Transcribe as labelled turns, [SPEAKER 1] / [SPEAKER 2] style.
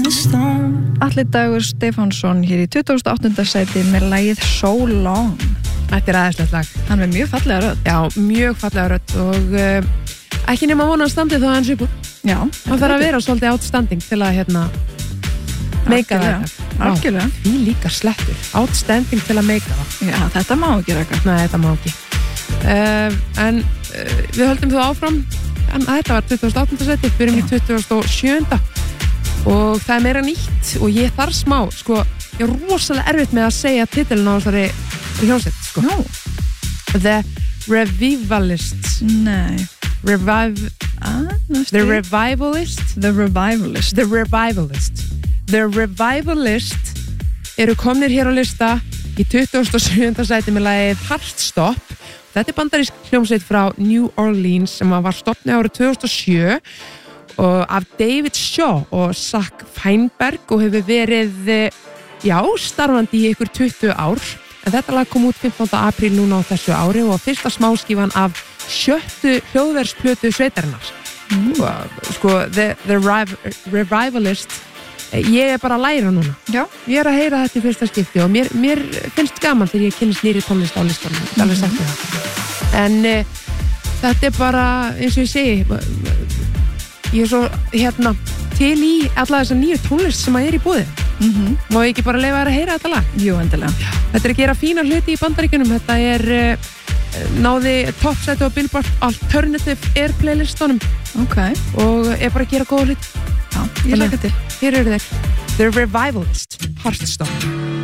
[SPEAKER 1] Atli Dagur Stefánsson hér í 28. sæti með lagið So Long.
[SPEAKER 2] Þetta æðislegt lag.
[SPEAKER 1] Hann er mjög fallega rödd.
[SPEAKER 2] Já, mjög fallega rödd og ekki nema vona standi þó hans upp úr.
[SPEAKER 1] Já.
[SPEAKER 2] Hann þarf að vera svolítið outstanding til að meika það.
[SPEAKER 1] Algjörlega.
[SPEAKER 2] Því líka slettur. Outstanding til að meika það.
[SPEAKER 1] Já, þetta má ekki raka.
[SPEAKER 2] Nei, þetta má ekki. En við höldum þú áfram. En þetta var 28. sæti, við erum í 27. Og það er meira nýtt og ég þarf smá, sko, ég er rosalega erfitt með að segja titilin á þessari hljómsveit, sko.
[SPEAKER 1] No.
[SPEAKER 2] The Revivalists.
[SPEAKER 1] Nei.
[SPEAKER 2] The Revivalist.
[SPEAKER 1] The Revivalist.
[SPEAKER 2] The Revivalist. The Revivalist eru komnir hér á lista í 27. sæti með lagið Heartstop. Þetta er bandarísk hljómsveit frá New Orleans sem var stofnuð árið 2007 og af David Shaw og Zach Feinberg og hefur verið starfandi í ykkur 20 ár en þetta lag kom út 15. apríl núna á þessu ári og fyrsta smáskífan af 7. hljóðversplötu sveitarinnar sko The Revivalist ég er bara að læra núna.
[SPEAKER 1] Já.
[SPEAKER 2] Ég er að heyra þetta í fyrsta skipti og mér finnst gaman þegar ég kynnist nýri tónlist á listanum alveg sagt það en þetta er bara eins og ég segi ég er svo til í alla þessa nýju tónlist sem að er í boði má ég ekki bara leyfa þér að heyra þetta lag?
[SPEAKER 1] Jú, endilega.
[SPEAKER 2] Þetta er að gera fína hluti í Bandaríkjunum þetta er náði toppsæti á Billboard Alternative Airplay listunum og er bara að gera góða hluti
[SPEAKER 1] Já, ég laka til.
[SPEAKER 2] Hér eru þeir The Revivalist, Heartstop